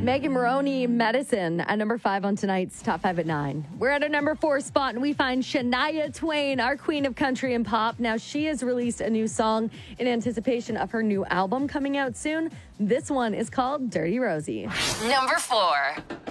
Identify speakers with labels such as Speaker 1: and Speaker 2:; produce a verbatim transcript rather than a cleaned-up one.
Speaker 1: Megan Moroney, Medicine, at number five on tonight's Top five at nine. We're at a number four spot, and we find Shania Twain, our queen of country and pop. Now, she has released a new song in anticipation of her new album coming out soon. This one is called Dirty Rosie.
Speaker 2: Number four.